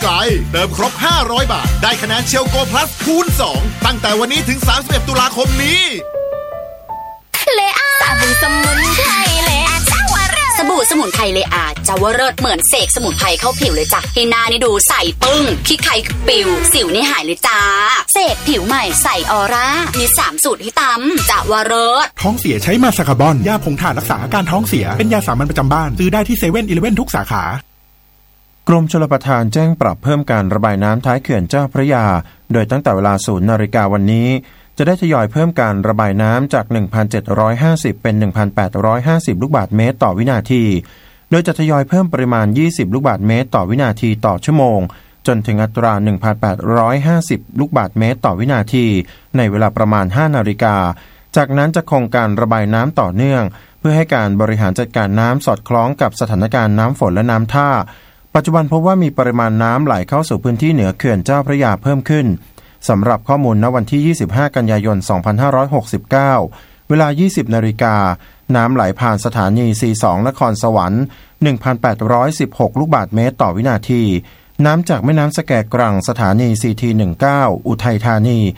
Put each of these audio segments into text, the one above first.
กายเติมครบ500 บาทได้คะแนนเชลโกพลัสคูณ2ตั้งแต่วันนี้ถึง31ตุลาคมนี้เลอาสบู่สมุนไพรเลอาเจ้าวเริศสบู่สมุนไพรเลอาเจ้าวเริศเหมือนเสกสมุนไพรเข้าผิวเลยจ้ะให้หน้านี่ดูใสปึ้งขี้ไข่ปิวสิวนี่หายเลยจ้าเสกผิวใหม่ใสออร่ามี3สูตรให้ตำเจ้าวเริศท้องเสียใช้มาซาคาบอนยาผงถ่านรักษาอาการท้องเสียเป็นยาสามัญประจำบ้านซื้อได้ที่7-Eleven ทุกสาขากรมชลประทานแจ้งปรับเพิ่มการระบายน้ำท้ายเขื่อนเจ้าพระยาโดยตั้งแต่เวลา 0 น.วันนี้จะได้ทยอยเพิ่มการระบายน้ำจาก 1,750 เป็น 1,850 ลูกบาศก์เมตรต่อวินาทีโดยจะทยอยเพิ่มปริมาณ20ลูกบาศก์เมตรต่อวินาทีต่อชั่วโมงจนถึงอัตรา 1,850 ลูกบาศก์เมตรต่อวินาทีในเวลาประมาณ 5 น.จากนั้นจะคงการระบายน้ำต่อเนื่องเพื่อให้การบริหารจัดการน้ำสอดคล้องกับสถานการณ์น้ำฝนและน้ำท่าปัจจุบันพบว่ามีปริมาณน้ำไหลเข้าสู่พื้นที่เหนือเขื่อนเจ้าพระยาเพิ่มขึ้นสำหรับข้อมูลณวันที่25กันยายน2569เวลา 20 น.น้ำไหลผ่านสถานี C2 นครสวรรค์ 1,816 ลูกบาศก์เมตรต่อวินาทีน้ำจากแม่น้ำสแกกรังสถานี CT19 อุทัยธานี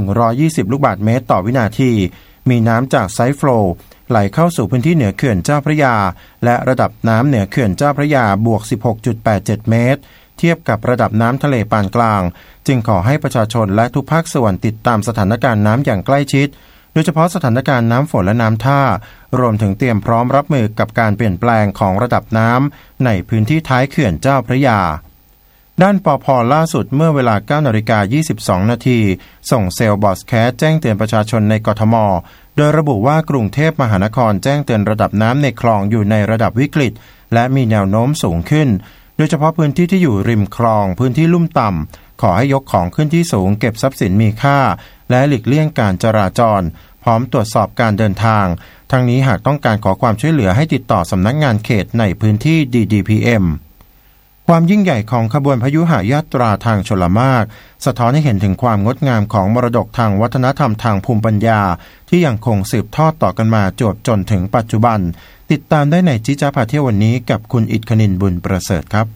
120 ลูกบาศก์เมตรต่อวินาทีมีน้ำจากไซฟ์โฟลว์ไหลเข้าสู่พื้นที่เหนือเขื่อนเจ้าพระยาและระดับน้ำเหนือเขื่อนเจ้าพระยาบวก 16.87 เมตรเทียบกับระดับน้ำทะเลปานกลางจึงขอให้ประชาชนและทุกภาคส่วนติดตามสถานการณ์น้ำอย่างใกล้ชิดโดยเฉพาะสถานการณ์น้ำฝนและน้ำท่ารวมถึงเตรียมพร้อมรับมือกับการเปลี่ยนแปลงของระดับน้ำในพื้นที่ท้ายเขื่อนเจ้าพระยาด้านปภ.ล่าสุดเมื่อเวลา 9:22 น.ส่งเซลล์บอสแคสแจ้งเตือนประชาชนในกทมโดยระบุว่ากรุงเทพมหานครแจ้งเตือนระดับน้ำในคลองอยู่ในระดับวิกฤตและมีแนวโน้มสูงขึ้นโดยเฉพาะพื้นที่ที่อยู่ริมคลองพื้นที่ลุ่มต่ำขอให้ยกของขึ้นที่สูงเก็บทรัพย์สินมีค่าและหลีกเลี่ยงการจราจรพร้อมตรวจสอบการเดินทางทั้งนี้หากต้องการขอความช่วยเหลือให้ติดต่อสำนักงานเขตในพื้นที่ DDPM ความยิ่งใหญ่ของขบวนพยุหยาตราทางชลมารสะท้อนให้เห็นถึงความงดงามของมรดกทางวัฒนธรรมทางภูมิปัญญาที่ยังคงสืบทอดต่อกันมาจนถึงปัจจุบันติดตามได้ในจิจ๊ะพาเที่ยววันนี้กับคุณอิทคณินบุญประเสริฐครับ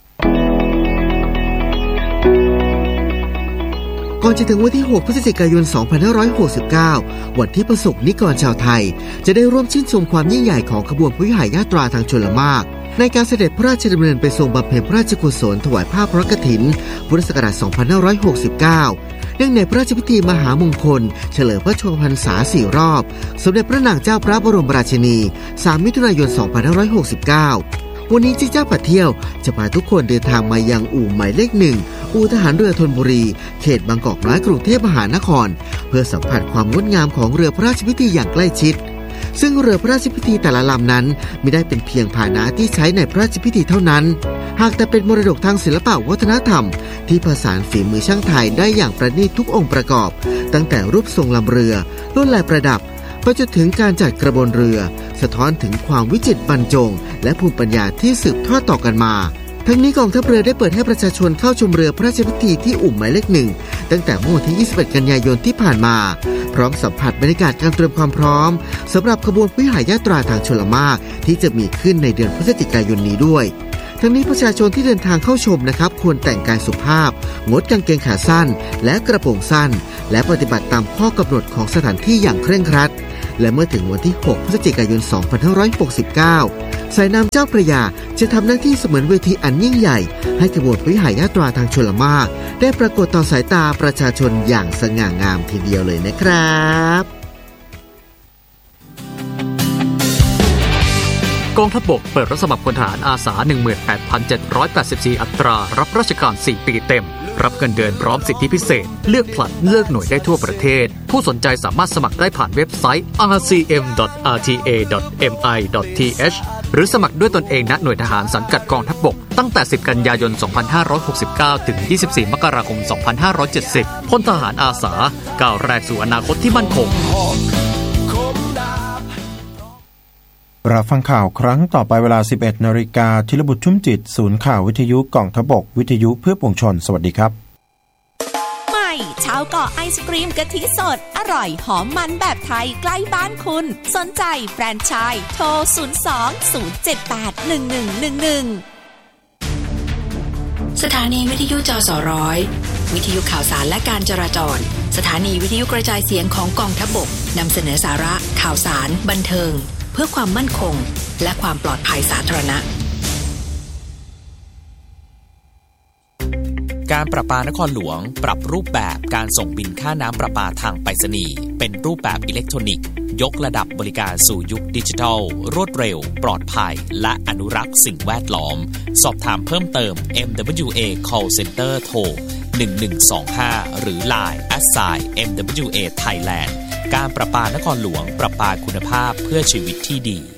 ก่อนจะถึงวันที่6พฤศจิกายน2569วันที่ประสบนิกรชาวไทยจะได้ร่วมชื่นชมความยิ่งใหญ่ของขบวนพยุหยาตราทางชลมารในการเสด็จพระราชดำเนินไปทรงบำเพ็ญพระราชกุศลถวายผ้าพระกฐินพุทธศักราช2569เนื่องในพระราชพิธีมหามงคลเฉลิมพระชนมพรรษา4รอบสมเด็จพระนางเจ้าพระบรมราชินี3มิถุนายน2569วันนี้จิ๊กจ้าพาเที่ยวจะพาทุกคนเดินทางมายังอู่หมายเลข1อู่ทหารเรือธนบุรีเขตบางกอกน้อยกรุงเทพมหานครเพื่อสัมผัสความงดงามของเรือพระราชพิธีอย่างใกล้ชิดซึ่งเรือพระราชพิธีแต่ละลำนั้นไม่ได้เป็นเพียงพาหนะที่ใช้ในพระราชพิธีเท่านั้นหากแต่เป็นมรดกทางศิลปวัฒนธรรมที่ผสานฝีมือช่างไทยได้อย่างประณีตทุกองค์ประกอบตั้งแต่รูปทรงลำเรือลวดลายประดับไปจนถึงการจัดกระบวนเรือสะท้อนถึงความวิจิตรบรรจงและภูมิปัญญาที่สืบทอดต่อกันมาทั้งนี้กองทัพเรือได้เปิดให้ประชาชนเข้าชมเรือพระราชพิธีที่อู่หมายเลข1ตั้งแต่เมื่อวันที่21กันยายนที่ผ่านมาพร้อมสัมผัสบรรยากาศการเตรียมความพร้อมสำหรับขบวนพยุหยาตราทางชลมารที่จะมีขึ้นในเดือนพฤศจิกายนนี้ด้วยทั้งนี้ประชาชนที่เดินทางเข้าชมนะครับควรแต่งกายสุภาพงดกางเกงขาสั้นและกระโปรงสั้นและปฏิบัติตามข้อกำหนดของสถานที่อย่างเคร่งครัดและเมื่อถึงวันที่6พฤศจิกายน2569สายน้ำเจ้าพระยาจะทำหน้าที่เสมือนเวทีอันยิ่งใหญ่ให้ขบวนพยุหยาตราทางชลมารได้ปรากฏต่อสายตาประชาชนอย่างสง่างามทีเดียวเลยนะครับกองทัพบกเปิดรับสมัครพลทหารอาสา 18,784 อัตรารับราชการ4 ปีเต็มรับเงินเดือนพร้อมสิทธิพิเศษเลือกผลัดเลือกหน่วยได้ทั่วประเทศผู้สนใจสามารถสมัครได้ผ่านเว็บไซต์ rcm.rta.mi.th หรือสมัครด้วยตนเองณหน่วยทหารสังกัดกองทัพบกตั้งแต่10กันยายน2569ถึง24มกราคม2570พลทหารอาสาก้าวแรกสู่อนาคตที่มั่นคงรับฟังข่าวครั้งต่อไปเวลา 11 น.ธีรบุตรชุ่มจิตศูนย์ข่าววิทยุกองทัพบกวิทยุเพื่อปวงชนสวัสดีครับใหม่ชาวเกาะไอศกรีมกะทิสดอร่อยหอมมันแบบไทยใกล้บ้านคุณสนใจแฟรนไชส์โทร02 078 1111 สถานีวิทยุจสร้อยวิทยุข่าวสารและการจราจรสถานีวิทยุกระจายเสียงของกองทัพบกนำเสนอสาระข่าวสารบันเทิงเพื่อความมั่นคงและความปลอดภัยสาธารณะการประปานครหลวงปรับรูปแบบการส่งบิลค่าน้ำประปาทางไปรษณีย์เป็นรูปแบบอิเล็กทรอนิกส์ยกระดับบริการสู่ยุคดิจิทัลรวดเร็วปลอดภัยและอนุรักษ์สิ่งแวดล้อมสอบถามเพิ่มเติม MWA Call Center โทร1125หรือ Line @MWA Thailand การประปานครหลวงประปาคุณภาพเพื่อชีวิตที่ดี